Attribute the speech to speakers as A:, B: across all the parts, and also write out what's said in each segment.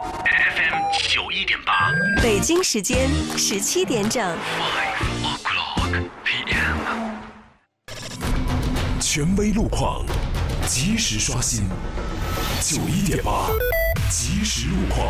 A: FM91.8，
B: 北京时间17点整。
A: 5 o'clock PM。
C: 权威路况，及时刷新。91.8，即时路况。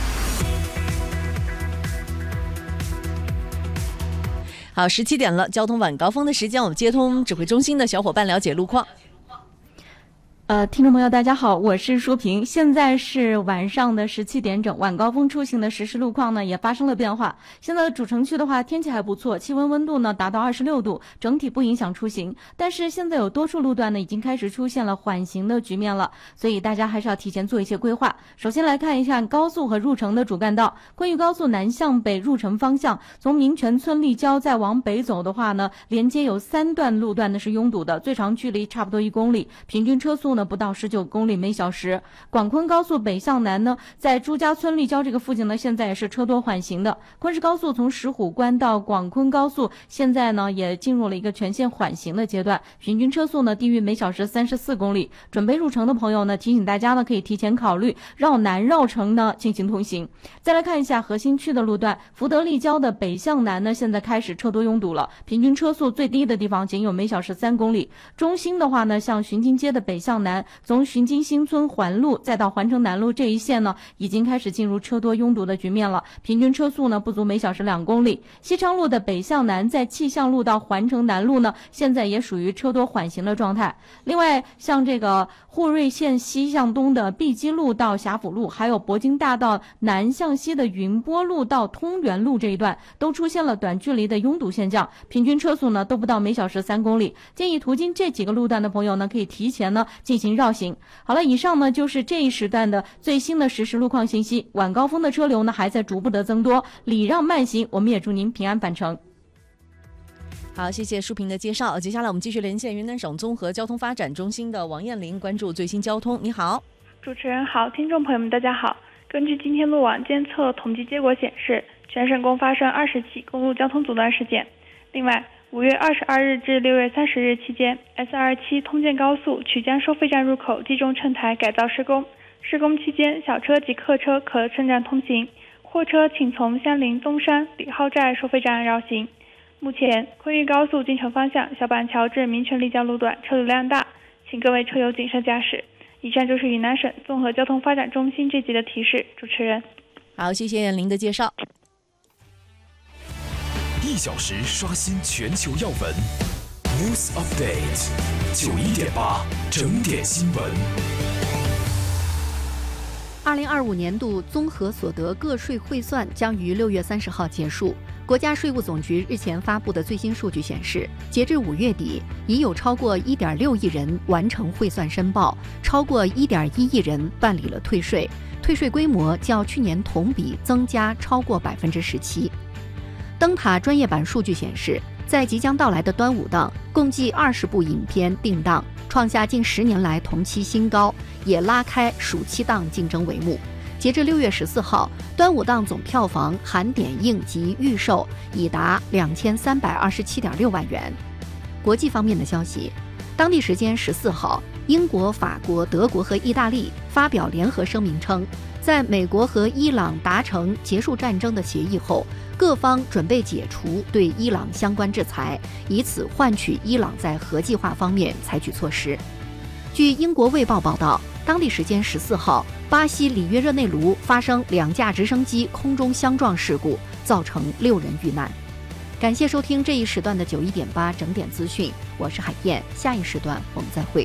D: 好，17点了，交通晚高峰的时间，我们接通指挥中心的小伙伴了解路况。
E: 听众朋友大家好，我是舒平，现在是晚上的17点整，晚高峰出行的实时路况呢也发生了变化。现在主城区的话天气还不错，气温度呢达到26度，整体不影响出行。但是现在有多处路段呢已经开始出现了缓行的局面了，所以大家还是要提前做一些规划。首先来看一下高速和入城的主干道，昆玉高速南向北入城方向，从民权村立交再往北走的话呢，连接有3段路段呢是拥堵的，最长距离差不多1公里，平均车速不到19公里每小时。广昆高速北向南呢，在朱家村立交这个附近呢，现在也是车多缓行的。昆石高速从石虎关到广昆高速，现在呢也进入了一个全线缓行的阶段，平均车速呢低于每小时34公里。准备入城的朋友呢，提醒大家呢可以提前考虑绕南绕城呢进行通行。再来看一下核心区的路段，福德立交的北向南呢，现在开始车多拥堵了，平均车速最低的地方仅有每小时3公里。中心的话呢，像巡津街的北向南，从巡津新村环路再到环城南路这一线呢，已经开始进入车多拥堵的局面了，平均车速呢不足每小时2公里。西昌路的北向南，在气象路到环城南路呢，现在也属于车多缓行的状态。另外，像这个沪瑞线西向东的碧基路到霞府路，还有铂金大道南向西的云波路到通源路这一段，都出现了短距离的拥堵现象，平均车速呢都不到每小时3公里。建议途经这几个路段的朋友呢，可以提前呢进行绕行。好了，以上呢就是这一时段的最新的实时路况信息。晚高峰的车流呢还在逐步的增多，礼让慢行，我们也祝您平安返程。
D: 好，谢谢舒平的介绍。接下来我们继续连线云南省综合交通发展中心的王艳玲，关注最新交通。你好。
F: 主持人好，听众朋友们大家好。根据今天路网监测统计结果显示，全省共发生20起公路交通阻断事件。另外，5月22日至6月30日期间 ，S27 通建高速曲江收费站入口集中衬台改造施工，施工期间小车及客车可顺站通行，货车请从相邻东山、李浩寨收费站绕行。目前，昆玉高速进城方向小板桥至民权立交路段车流量大，请各位车友谨慎驾驶。以上就是云南省综合交通发展中心这集的提示。主持人，
D: 好，谢谢艳玲的介绍。
C: 1小时刷新全球要闻 ，News Update 91.8整点新闻。
G: 2025年度综合所得个税汇算将于6月30号结束。国家税务总局日前发布的最新数据显示，截至5月底，已有超过1.6亿人完成汇算申报，超过1.1亿人办理了退税，退税规模较去年同比增加超过17%。灯塔专业版数据显示，在即将到来的端午档，共计20部影片定档，创下近10年来同期新高，也拉开暑期档竞争帷幕。截至6月14号，端午档总票房含点映及预售已达2327.6万元。国际方面的消息，当地时间14号，英国、法国、德国和意大利发表联合声明称，在美国和伊朗达成结束战争的协议后，各方准备解除对伊朗相关制裁，以此换取伊朗在核计划方面采取措施。据英国卫报报道，当地时间14号，巴西里约热内卢发生2架直升机空中相撞事故，造成6人遇难。感谢收听这一时段的91.8整点资讯，我是海燕，下一时段我们再会。